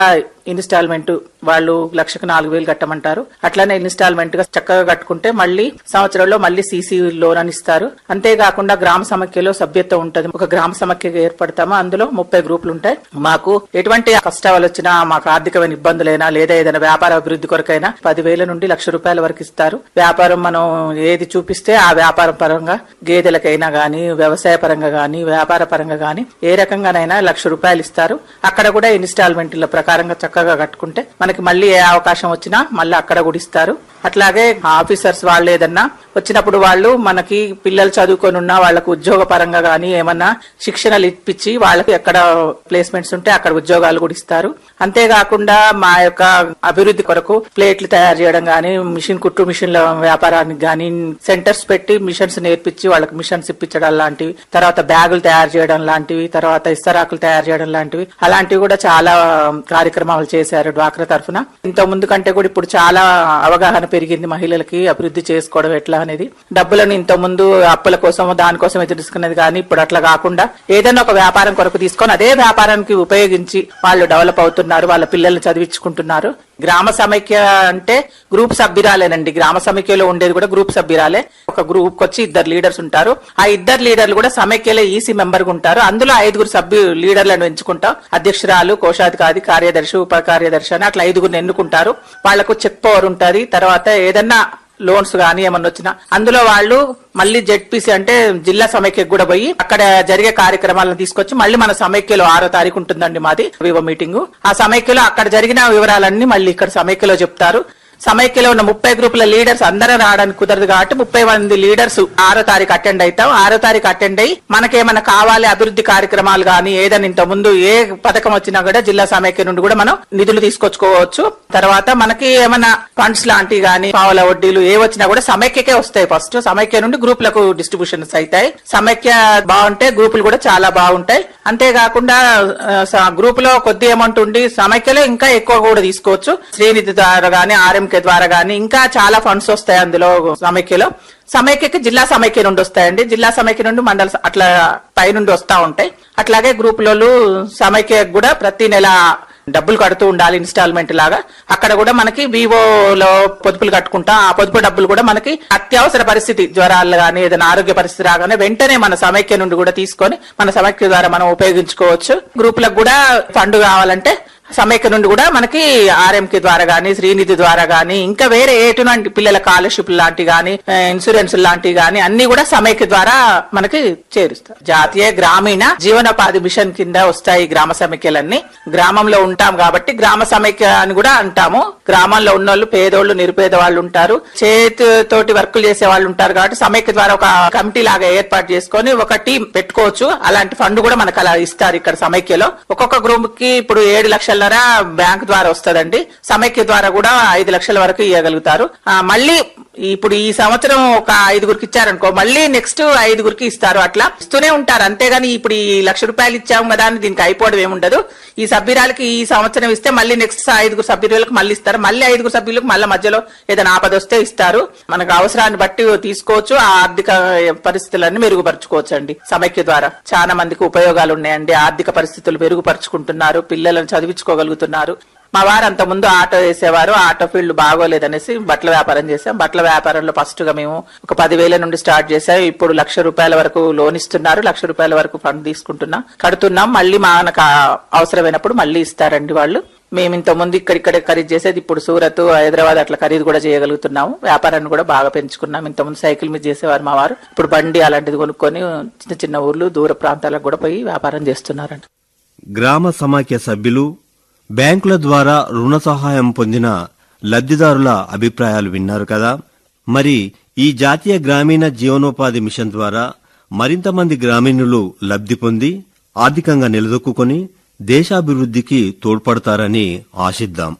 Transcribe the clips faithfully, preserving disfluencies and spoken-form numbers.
Instalment వాళ్ళు లక్షకు నాలుగు వేలు కట్టమంటారు. అట్లానే ఇన్స్టాల్మెంట్ గా చక్కగా కట్టుకుంటే మళ్ళీ సంవత్సరంలో మళ్ళీ సీసీ లోన్ అని ఇస్తారు. అంతేకాకుండా గ్రామ సమైక్యలో సభ్యత్వం ఉంటది. ఒక గ్రామ సమైక్యగా ఏర్పడతామో అందులో ముప్పై గ్రూపులు ఉంటాయి. మాకు ఎటువంటి కష్టాలు వచ్చినా, మాకు ఆర్థికమైన ఇబ్బందులైనా లేదా ఏదైనా వ్యాపార అభివృద్ధి కొరకైనా పదివేల నుండి లక్ష రూపాయల వరకు ఇస్తారు. వ్యాపారం మనం ఏది చూపిస్తే ఆ వ్యాపారం పరంగా గేదెలకైనా గానీ, వ్యవసాయ పరంగా గానీ, వ్యాపార పరంగా గానీ ఏ రకంగానైనా లక్ష రూపాయలు ఇస్తారు. అక్కడ కూడా ఇన్స్టాల్మెంట్ల ప్రకారంగా చక్కగా కట్టుకుంటే మనకి మళ్ళీ ఏ అవకాశం వచ్చినా మళ్ళీ అక్కడ కూడా ఇస్తారు. అట్లాగే ఆఫీసర్స్ వాళ్ళు ఏదన్నా వచ్చినప్పుడు వాళ్ళు మనకి పిల్లలు చదువుకొని ఉన్నా వాళ్ళకు ఉద్యోగ పరంగా గానీ ఏమన్నా శిక్షణలు ఇప్పించి వాళ్ళకి ఎక్కడ ప్లేస్మెంట్స్ ఉంటే అక్కడ ఉద్యోగాలు కూడా ఇస్తారు. అంతేకాకుండా మా యొక్క అభివృద్ధి కొరకు ప్లేట్లు తయారు చేయడం గానీ, మిషన్ కుట్టు మిషన్ల వ్యాపారానికి గానీ సెంటర్స్ పెట్టి మిషన్స్ నేర్పించి వాళ్ళకి మిషన్స్ ఇప్పించడం లాంటివి, తర్వాత బ్యాగులు తయారు చేయడం లాంటివి, తర్వాత ఇస్తరాకులు తయారు చేయడం లాంటివి, అలాంటివి కూడా చాలా కార్యక్రమాలు చేశారు డ్వాక్రా తరఫున. ఇంత ముందు కంటే కూడా ఇప్పుడు చాలా అవగాహన పెరిగింది మహిళలకి అభివృద్ధి చేసుకోవడం ఎట్లా అనేది. డబ్బులను ఇంత ముందు అప్పుల కోసం దానికోసం ఎదురు తీసుకునేది కానీ ఇప్పుడు అట్లా కాకుండా ఏదైనా ఒక వ్యాపారం కొరకు తీసుకొని అదే వ్యాపారానికి ఉపయోగించి వాళ్ళు డెవలప్ అవుతున్నారు, వాళ్ళ పిల్లల్ని చదివించుకుంటున్నారు. గ్రామ సమైక్య అంటే గ్రూప్ సభ్యురాలేనండి. గ్రామ సమైక్యలో ఉండేది కూడా గ్రూప్ సభ్యురాలే. ఒక గ్రూప్ వచ్చి ఇద్దరు లీడర్స్ ఉంటారు. ఆ ఇద్దరు లీడర్లు కూడా సమైక్యలో ఈసీ మెంబర్ గా ఉంటారు. అందులో ఐదుగురు సభ్యు లీడర్లను ఎంచుకుంటాం. అధ్యక్షురాలు, కోశాధికారి, కార్యదర్శి, ఉప కార్యదర్శి అని అట్లా ఐదుగురిని ఎన్నుకుంటారు. వాళ్లకు చెక్ పవర్ ఉంటది. తర్వాత ఏదన్నా లోన్స్ గానీ ఏమన్నా వచ్చినా అందులో వాళ్ళు మళ్ళీ జెడ్పీసీ అంటే జిల్లా సమైక్యకు కూడా పోయి అక్కడ జరిగే కార్యక్రమాలను తీసుకొచ్చి మళ్ళీ మన సమైక్యలో ఆరో తారీఖు ఉంటుందండి మాది వివో మీటింగ్. ఆ సమైక్యలో అక్కడ జరిగిన వివరాలన్నీ మళ్ళీ ఇక్కడ సమైక్యలో చెప్తారు. సమైక్యలో ఉన్న ముప్పై గ్రూపుల లీడర్స్ అందరూ రావడానికి కుదరదు కాబట్టి ముప్పై మంది లీడర్స్ ఆరో తారీఖు అటెండ్ అవుతాం. ఆరో తారీఖు అటెండ్ అయ్యి మనకేమైనా కావాలి అభివృద్ధి కార్యక్రమాలు గానీ ఏదైనా ఇంత ముందు ఏ పథకం వచ్చినా కూడా జిల్లా సమైక్య నుండి కూడా మనం నిధులు తీసుకొచ్చుకోవచ్చు. తర్వాత మనకి ఏమైనా ఫండ్స్ లాంటివి గానీ పావుల వడ్డీలు ఏ వచ్చినా కూడా సమైక్యకే వస్తాయి. ఫస్ట్ సమైక్య నుండి గ్రూపులకు డిస్ట్రిబ్యూషన్స్ అవుతాయి. సమైక్య బాగుంటే గ్రూపులు కూడా చాలా బాగుంటాయి. అంతేకాకుండా గ్రూప్ లో కొద్ది అమౌంట్ ఉండి సమైక్యలో ఇంకా ఎక్కువ కూడా తీసుకోవచ్చు. శ్రీనిధి ద్వారా గానీ ఆర్ఎం ద్వారా గానీ ఇంకా చాలా ఫండ్స్ వస్తాయి అందులో సమైక్యలో. సమైక్యకి జిల్లా సమైక్య నుండి వస్తాయండి. జిల్లా సమైక్య నుండి మండల అట్లా పై నుండి వస్తా ఉంటాయి. అట్లాగే గ్రూపులలో సమైక్య కూడా ప్రతి నెల డబ్బులు కడుతూ ఉండాలి ఇన్స్టాల్మెంట్ లాగా. అక్కడ కూడా మనకి వివోలో పొదుపులు కట్టుకుంటాం. ఆ పొదుపు డబ్బులు కూడా మనకి అత్యవసర పరిస్థితి జ్వరాలు గానీ ఏదైనా ఆరోగ్య పరిస్థితి రాగానే వెంటనే మన సమైక్య నుండి కూడా తీసుకొని మన సమైక్య ద్వారా మనం ఉపయోగించుకోవచ్చు. గ్రూపులకు కూడా ఫండ్ కావాలంటే సమైక్య నుండి కూడా మనకి ఆర్ఎంకే ద్వారా గానీ శ్రీనిధి ద్వారా గానీ ఇంకా వేరే ఎటువంటి పిల్లల స్కాలర్షిప్ లాంటి గానీ ఇన్సూరెన్స్ లాంటివి గానీ అన్ని కూడా సమైక్య ద్వారా మనకి చేరుస్తారు. జాతీయ గ్రామీణ జీవనోపాధి మిషన్ కింద వస్తాయి గ్రామ సమైక్యలన్నీ. గ్రామంలో ఉంటాం కాబట్టి గ్రామ సమైక్య అని కూడా అంటాము. గ్రామంలో ఉన్న వాళ్ళు పేదోళ్ళు, నిరుపేద వాళ్ళు ఉంటారు, చేతితోటి వర్కులు చేసే వాళ్ళు ఉంటారు కాబట్టి సమైక్య ద్వారా ఒక కమిటీ లాగా ఏర్పాటు చేసుకొని ఒక టీం పెట్టుకోవచ్చు. అలాంటి ఫండ్ కూడా మనకు అలా ఇస్తారు ఇక్కడ సమైక్యలో. ఒక్కొక్క గ్రూప్ కి ఇప్పుడు ఏడు లక్షల బ్యాంక్ ద్వారా వస్తుందండి. సమైక్య ద్వారా కూడా ఐదు లక్షల వరకు ఇవ్వగలుగుతారు. మళ్ళీ ఇప్పుడు ఈ సంవత్సరం ఒక ఐదుగురికి ఇచ్చారనుకో మళ్ళీ నెక్స్ట్ ఐదుగురికి ఇస్తారు. అట్లా ఇస్తూనే ఉంటారు. అంతేగాని ఇప్పుడు ఈ లక్ష రూపాయలు ఇచ్చాము కదా అని దీనికి అయిపోవడం ఏముండదు. ఈ సభ్యురాలకి ఈ సంవత్సరం ఇస్తే మళ్ళీ నెక్స్ట్ ఐదుగురు సభ్యులకు మళ్ళీ ఇస్తారు. మళ్ళీ ఐదుగురు సభ్యులకు మళ్ళీ మధ్యలో ఏదైనా ఆపద వస్తే ఇస్తారు. మనకు అవసరాన్ని బట్టి తీసుకోవచ్చు. ఆ ఆర్థిక పరిస్థితులన్నీ మెరుగుపరచుకోవచ్చు అండి. సమైక్య ద్వారా చాలా మందికి ఉపయోగాలు ఉన్నాయండి. ఆర్థిక పరిస్థితులు మెరుగుపరుచుకుంటున్నారు, పిల్లలను చదివించుకోగలుగుతున్నారు. మా వారు అంత ముందు ఆటో వేసేవారు. ఆటో ఫీల్డ్ బాగోలేదనేసి బట్టల వ్యాపారం చేశాం. బట్టల వ్యాపారంలో ఫస్ట్ గా మేము ఒక పదివేల నుండి స్టార్ట్ చేసాం. ఇప్పుడు లక్ష రూపాయల వరకు లోన్ ఇస్తున్నారు. లక్ష రూపాయల వరకు ఫండ్ తీసుకుంటున్నాం, కడుతున్నాం. మళ్ళీ మనకు అవసరమైనప్పుడు మళ్ళీ ఇస్తారండి వాళ్ళు. మేము ఇంత ముందు ఇక్కడిక్కడే ఖరీదు చేసేది ఇప్పుడు సూరత్, హైదరాబాద్ అట్లా ఖరీదు కూడా చేయగలుగుతున్నాము. వ్యాపారాన్ని కూడా బాగా పెంచుకున్నాం. ఇంత ముందు సైకిల్ మీద చేసేవారు మా వారు. ఇప్పుడు బండి అలాంటిది కొనుక్కొని చిన్న చిన్న ఊర్లు, దూర ప్రాంతాలకు కూడా పోయి వ్యాపారం చేస్తున్నారండి. గ్రామ సమాఖ్య సభ్యులు బ్యాంకుల ద్వారా రుణ సహాయం పొందిన లబ్ధిదారుల అభిప్రాయాలు విన్నారు కదా. మరి ఈ జాతీయ గ్రామీణ జీవనోపాధి మిషన్ ద్వారా మరింత మంది గ్రామీణులు లబ్ధి పొంది ఆర్థికంగా నిలదొక్కుని దేశాభివృద్ధికి తోడ్పడతారని ఆశిద్దాం.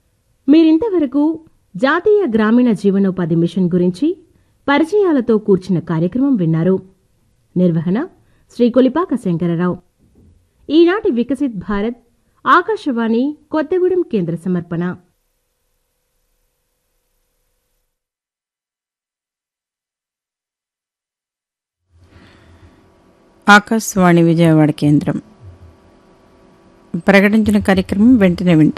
మీరింతవరకు జాతీయ గ్రామీణ జీవనోపాధి మిషన్ గురించి పరిచయాలతో కూర్చిన కార్యక్రమం విన్నారు. నిర్వహణ శ్రీ కొలిపాక శంకరరావు. ఈనాటి వికసిత్ భారత్ ఆకాశవాణి కొత్తగూడెం కేంద్ర సమర్పణ. ఆకాశవాణి విజయవాడ కేంద్రం. ప్రకటించిన కార్యక్రమం వెంటనే వింటారు.